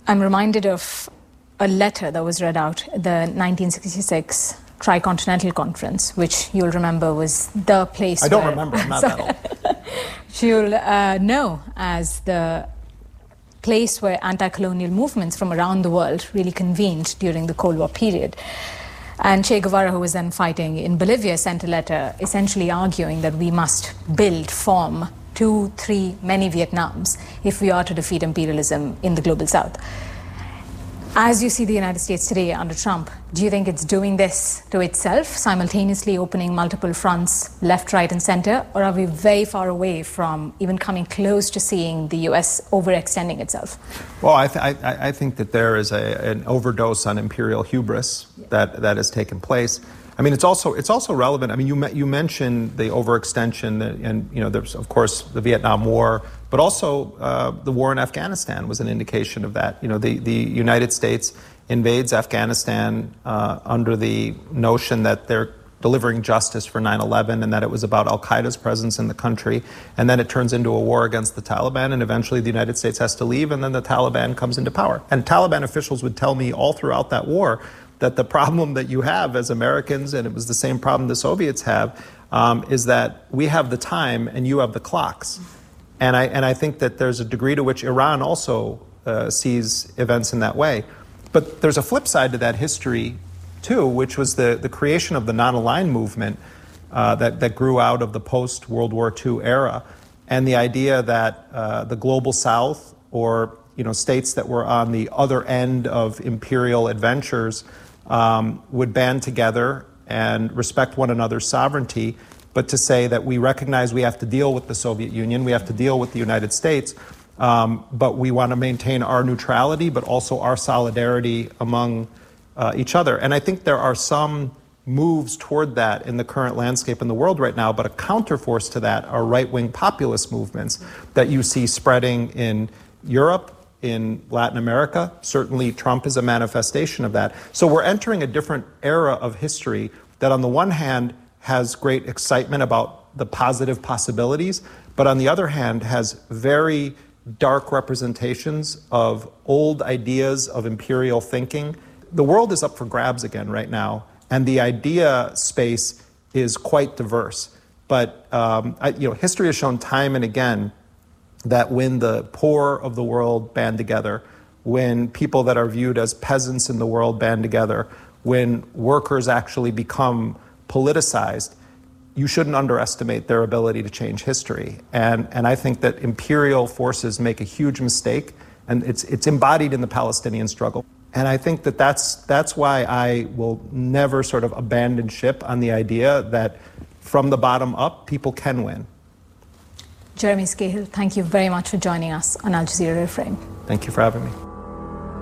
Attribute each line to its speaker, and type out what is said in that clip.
Speaker 1: I'm reminded of a letter that was read out at the 1966 Tricontinental Conference, which you'll remember was the place
Speaker 2: I don't remember, I'm not that old.
Speaker 1: You'll know as the place where anti-colonial movements from around the world really convened during the Cold War period. And Che Guevara, who was then fighting in Bolivia, sent a letter essentially arguing that we must form 2, 3, many Vietnams if we are to defeat imperialism in the global south. As you see the United States today under Trump, do you think it's doing this to itself, simultaneously opening multiple fronts, left, right, and center? Or are we very far away from even coming close to seeing the US overextending itself?
Speaker 2: Well, I think that there is an overdose on imperial hubris that has taken place. I mean, it's also relevant. I mean, you mentioned the overextension, and there's of course the Vietnam War, but also the war in Afghanistan was an indication of that. The United States invades Afghanistan under the notion that they're delivering justice for 9/11 and that it was about al-Qaeda's presence in the country, and then it turns into a war against the Taliban, and eventually the United States has to leave, and then the Taliban comes into power. And Taliban officials would tell me all throughout that war that the problem that you have as Americans, and it was the same problem the Soviets have, is that we have the time and you have the clocks. And I think that there's a degree to which Iran also sees events in that way. But there's a flip side to that history, too, which was the creation of the non-aligned movement that grew out of the post-World War II era, and the idea that the global South, or states that were on the other end of imperial adventures, would band together and respect one another's sovereignty, but to say that we recognize we have to deal with the Soviet Union, we have to deal with the United States, but we want to maintain our neutrality, but also our solidarity among each other. And I think there are some moves toward that in the current landscape in the world right now, but a counterforce to that are right-wing populist movements that you see spreading in Europe, in Latin America. Certainly Trump is a manifestation of that. So we're entering a different era of history that on the one hand has great excitement about the positive possibilities, but on the other hand has very dark representations of old ideas of imperial thinking. The world is up for grabs again right now, and the idea space is quite diverse. But history has shown time and again that when the poor of the world band together, when people that are viewed as peasants in the world band together, when workers actually become politicized, you shouldn't underestimate their ability to change history. And I think that imperial forces make a huge mistake, and it's embodied in the Palestinian struggle. And I think that that's why I will never sort of abandon ship on the idea that from the bottom up, people can win.
Speaker 1: Jeremy Scahill, thank you very much for joining us on Al Jazeera Reframe.
Speaker 2: Thank you for having me.